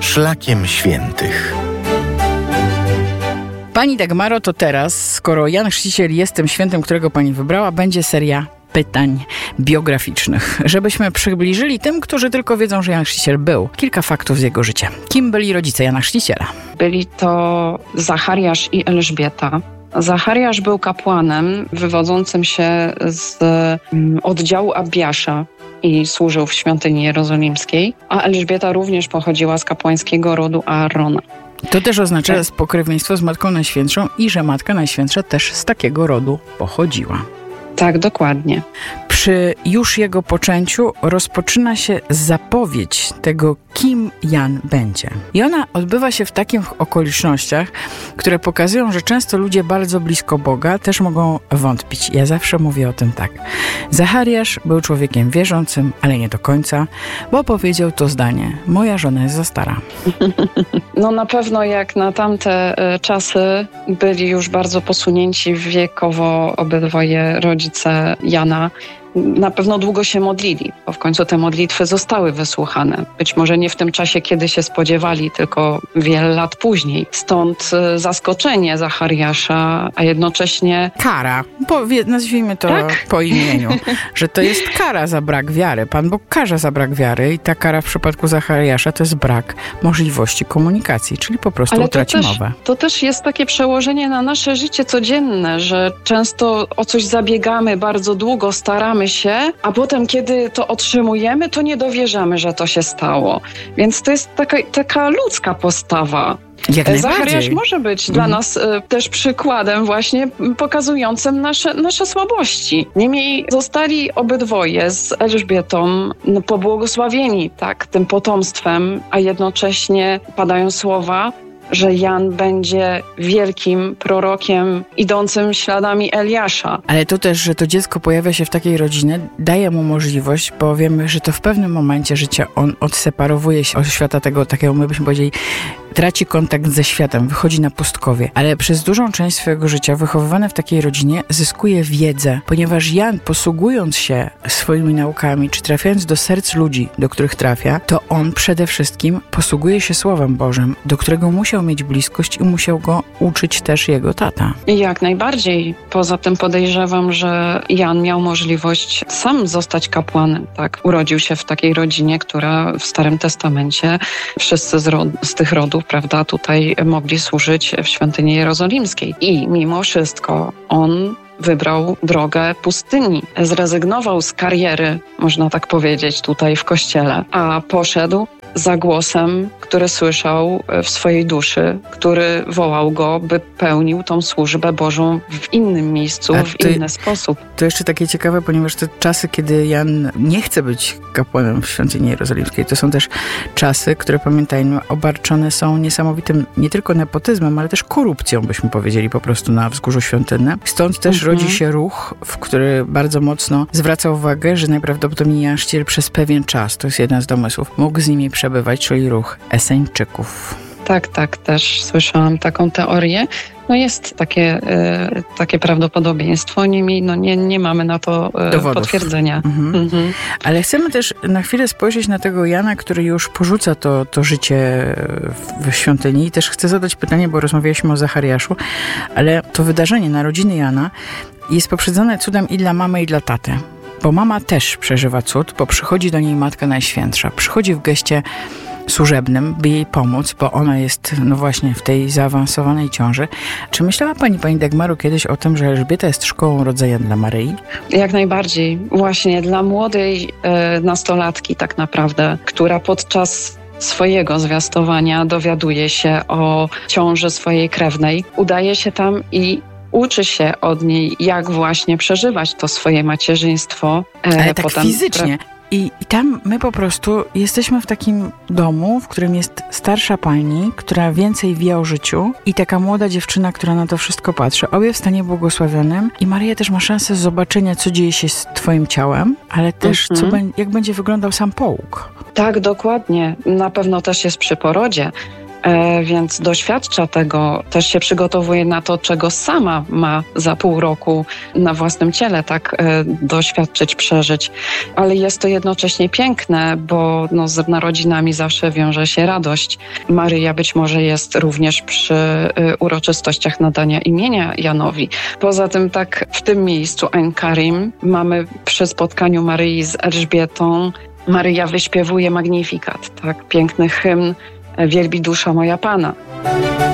Szlakiem Świętych. Pani Dagmaro, to teraz, skoro Jan Chrzciciel jest tym świętym, którego pani wybrała, będzie seria pytań biograficznych, żebyśmy przybliżyli tym, którzy tylko wiedzą, że Jan Chrzciciel był. Kilka faktów z jego życia. Kim byli rodzice Jana Chrzciciela? Byli to Zachariasz i Elżbieta. Zachariasz był kapłanem wywodzącym się z oddziału Abbiasza i służył w świątyni jerozolimskiej, a Elżbieta również pochodziła z kapłańskiego rodu Aarona. To też oznacza spokrewieństwo z Matką Najświętszą i że Matka Najświętsza też z takiego rodu pochodziła. Tak, dokładnie. Przy już jego poczęciu rozpoczyna się zapowiedź tego, kim Jan będzie. I ona odbywa się w takich okolicznościach, które pokazują, że często ludzie bardzo blisko Boga też mogą wątpić. Ja zawsze mówię o tym tak. Zachariasz był człowiekiem wierzącym, ale nie do końca, bo powiedział to zdanie: moja żona jest za stara. No na pewno jak na tamte czasy byli już bardzo posunięci wiekowo obydwoje rodzice Jana. Na pewno długo się modlili, bo w końcu te modlitwy zostały wysłuchane. Być może nie w tym czasie, kiedy się spodziewali, tylko wiele lat później. Stąd zaskoczenie Zachariasza, a jednocześnie... Kara. Nazwijmy to tak? Po imieniu. Że to jest kara za brak wiary. Pan Bóg karze za brak wiary i ta kara w przypadku Zachariasza to jest brak możliwości komunikacji, czyli po prostu utraci mowę. To też jest takie przełożenie na nasze życie codzienne, że często o coś zabiegamy bardzo długo, staramy się, a potem, kiedy to otrzymujemy, to nie dowierzamy, że to się stało. Więc to jest taka ludzka postawa. Zachariasz może być dla nas też przykładem właśnie pokazującym nasze słabości. Niemniej zostali obydwoje z Elżbietą pobłogosławieni tym potomstwem, a jednocześnie padają słowa, że Jan będzie wielkim prorokiem idącym śladami Eliasza. Ale to też, że to dziecko pojawia się w takiej rodzinie, daje mu możliwość, bo wiemy, że to w pewnym momencie życia on odseparowuje się od świata tego, takiego, my byśmy powiedzieli, traci kontakt ze światem, wychodzi na pustkowie, ale przez dużą część swojego życia wychowywany w takiej rodzinie zyskuje wiedzę, ponieważ Jan, posługując się swoimi naukami, czy trafiając do serc ludzi, do których trafia, to on przede wszystkim posługuje się Słowem Bożym, do którego musiał mieć bliskość i musiał go uczyć też jego tata. Jak najbardziej. Poza tym podejrzewam, że Jan miał możliwość sam zostać kapłanem. Urodził się w takiej rodzinie, która w Starym Testamencie wszyscy z tych rodów, prawda, tutaj mogli służyć w świątyni jerozolimskiej. I mimo wszystko on wybrał drogę pustyni. Zrezygnował z kariery, można tak powiedzieć, tutaj w kościele, a poszedł za głosem, który słyszał w swojej duszy, który wołał go, by pełnił tą służbę Bożą w innym miejscu, w inny sposób. To jeszcze takie ciekawe, ponieważ te czasy, kiedy Jan nie chce być kapłanem w świątyni jerozolimskiej, to są też czasy, które, pamiętajmy, obarczone są niesamowitym nie tylko nepotyzmem, ale też korupcją, byśmy powiedzieli, po prostu na Wzgórzu Świątynnym. Stąd też rodzi się ruch, w który bardzo mocno zwraca uwagę, że najprawdopodobniej Jan Chrzciciel przez pewien czas, to jest jeden z domysłów, mógł z nimi przebywać, czyli ruch Eseńczyków. Tak, też słyszałam taką teorię. Jest takie prawdopodobieństwo, niemniej nie mamy na to potwierdzenia. Ale chcemy też na chwilę spojrzeć na tego Jana, który już porzuca to życie w świątyni i też chcę zadać pytanie, bo rozmawialiśmy o Zachariaszu, ale to wydarzenie narodziny Jana jest poprzedzone cudem i dla mamy, i dla taty. Bo mama też przeżywa cud, bo przychodzi do niej Matka Najświętsza. Przychodzi w geście służebnym, by jej pomóc, bo ona jest właśnie w tej zaawansowanej ciąży. Czy myślała pani Dagmaro kiedyś o tym, że Elżbieta jest szkołą rodzenia dla Maryi? Jak najbardziej. Właśnie dla młodej nastolatki tak naprawdę, która podczas swojego zwiastowania dowiaduje się o ciąży swojej krewnej. Udaje się tam i uczy się od niej, jak właśnie przeżywać to swoje macierzyństwo. Ale tak fizycznie. I tam my po prostu jesteśmy w takim domu, w którym jest starsza pani, która więcej wie o życiu i taka młoda dziewczyna, która na to wszystko patrzy. Obie w stanie błogosławionym i Maryja też ma szansę zobaczenia, co dzieje się z twoim ciałem, ale też jak będzie wyglądał sam połóg. Tak, dokładnie. Na pewno też jest przy porodzie. więc doświadcza tego, też się przygotowuje na to, czego sama ma za pół roku na własnym ciele doświadczyć, przeżyć. Ale jest to jednocześnie piękne, bo z narodzinami zawsze wiąże się radość. Maryja być może jest również przy uroczystościach nadania imienia Janowi. Poza tym w tym miejscu Ein Karim mamy przy spotkaniu Maryi z Elżbietą, Maryja wyśpiewuje Magnifikat, piękny hymn Wielbi dusza moja Pana.